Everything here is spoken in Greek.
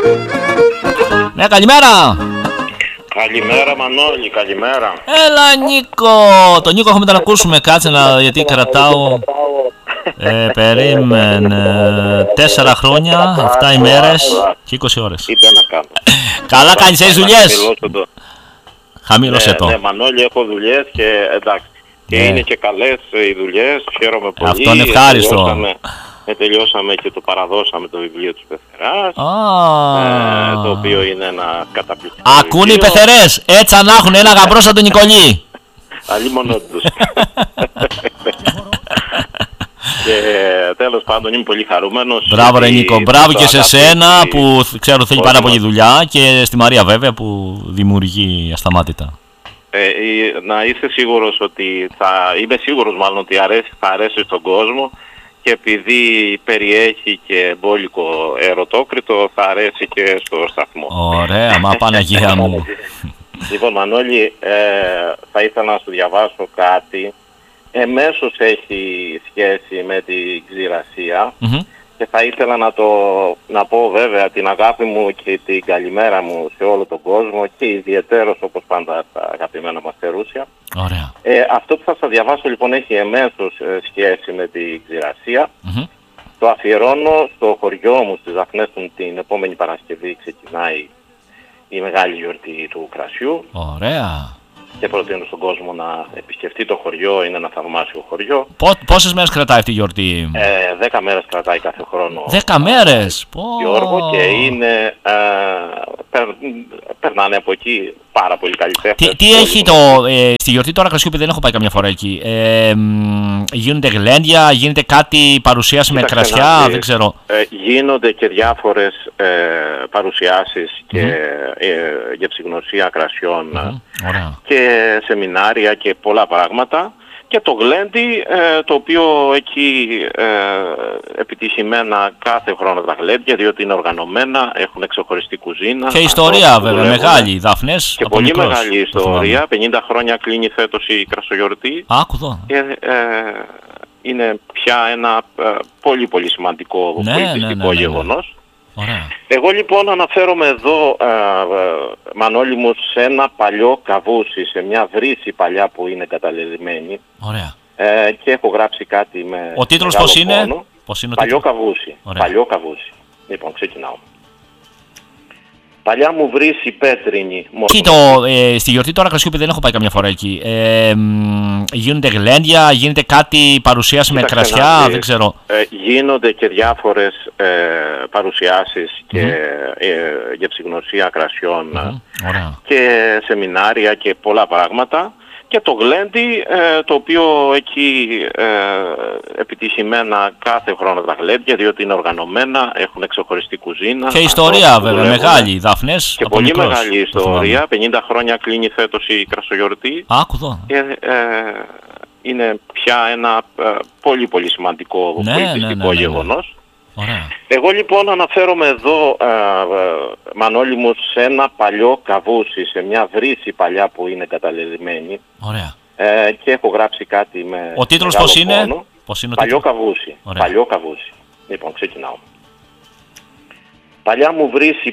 Ναι, καλημέρα. Καλημέρα Μανώλη, καλημέρα. Έλα Νίκο. Τον Νίκο έχουμε να ακούσουμε. Κάτσε γιατί κρατάω. Περίμενε 4 χρόνια, 7 ημέρες και 20 ώρες. Τι να κάνω. Καλά κάνεις, έχεις δουλειές. Χαμήλωσε το. Ναι, Μανώλη, έχω δουλειές και εντάξει. Και είναι και καλές οι δουλειές, χαίρομαι πολύ. Αυτό είναι ευχάριστο. Τελειώσαμε και το παραδώσαμε το βιβλίο του Πεθεράς, το οποίο είναι ένα καταπληκτικό. Ακούνε οι Πεθερές, έτσι αν έχουν ένα γαμπρό σαν τον Νικολή. Αλλή μόνο τους. Και τέλος πάντων είμαι πολύ χαρούμενος. Μπράβο ρε Νίκο, μπράβο και σε σένα που ξέρω θέλει πάρα πολύ δουλειά και στη Μαρία βέβαια που δημιουργεί ασταμάτητα. Να είσαι σίγουρος ότι είμαι σίγουρος μάλλον ότι θα αρέσει στον κόσμο. Και επειδή περιέχει και μπόλικο ερωτόκριτο, θα αρέσει και στο σταθμό. Ωραία, μα Παναγία μου. Λοιπόν, Μανώλη, θα ήθελα να σου διαβάσω κάτι. Εμέσως έχει σχέση με την ξηρασία. Και θα ήθελα να πω βέβαια την αγάπη μου και την καλημέρα μου σε όλο τον κόσμο και ιδιαιτέρως όπως πάντα τα αγαπημένα μας θερούσια. Ωραία. Αυτό που θα σας διαβάσω λοιπόν έχει εμέσως σχέση με την ξηρασία. Το αφιερώνω στο χωριό μου στις Δαφνές του. Την επόμενη Παρασκευή ξεκινάει η μεγάλη γιορτή του κρασιού. Ωραία. Και προτείνω στον κόσμο να επισκεφτεί το χωριό, είναι ένα θαυμάσιο χωριό. Πόσες μέρες κρατάει αυτή η γιορτή? 10 μέρες κρατάει κάθε χρόνο. 10 μέρες! Γιώργο, και είναι, περνάνε από εκεί πάρα πολύ καλλιτέχνες. Τι έχει στη γιορτή τώρα κρασιού, επειδή δεν έχω πάει καμιά φορά εκεί, γίνονται γλέντια, γίνεται κάτι παρουσίαση με κρασιά, δεν ξέρω. Γίνονται και διάφορες παρουσιάσεις και γευσηγνωσία κρασιών και σεμινάρια και πολλά πράγματα. Και το γλέντι, το οποίο εκεί επιτυχημένα κάθε χρόνο τα γλέντια, διότι είναι οργανωμένα, έχουν ξεχωριστή κουζίνα. Και ιστορία βέβαια, μεγάλη, Δάφνες. Και πολύ μεγάλη ιστορία, 50 χρόνια κλείνει φέτος η κρασογιορτή. Και είναι πια ένα πολύ πολύ σημαντικό πολιτιστικό γεγονός. Ωραία. Εγώ λοιπόν αναφέρομαι εδώ, Μανώλη μου, σε ένα παλιό καβούσι, σε μια βρύση παλιά που είναι εγκαταλελειμμένη. Ωραία. Και έχω γράψει κάτι με. Ο τίτλος πώς είναι? Παλιό καβούσι. Παλιό καβούσι. Λοιπόν, ξεκινάω. Παλιά μου βρύση πέτρινη. Στη γιορτή τώρα κρασιού, επειδή δεν έχω πάει καμιά φορά εκεί, γίνονται γλέντια, γίνεται κάτι παρουσίαση με κρασιά, δεν ξέρω. Γίνονται και διάφορες παρουσιάσεις και γευσηγνωσία κρασιών και σεμινάρια και πολλά πράγματα. Και το γλέντι, το οποίο εκεί επιτυχημένα κάθε χρόνο τα γλέντια, διότι είναι οργανωμένα, έχουν ξεχωριστή κουζίνα. Και ιστορία βέβαια, μεγάλη, Δάφνες. Και πολύ μεγάλη ιστορία, 50 χρόνια κλείνει φέτος η κρασογιορτή. Και είναι πια ένα πολύ πολύ σημαντικό πολιτιστικό γεγονός. Ωραία. Εγώ λοιπόν αναφέρομαι εδώ, Μανώλη μου, σε ένα παλιό καβούσι, σε μια βρύση παλιά που είναι εγκαταλελειμμένη. Ωραία. Και έχω γράψει κάτι με. Ο τίτλος πώς είναι? Παλιό καβούσι. Παλιό καβούσι. Λοιπόν, ξεκινάω. Παλιά μου βρύση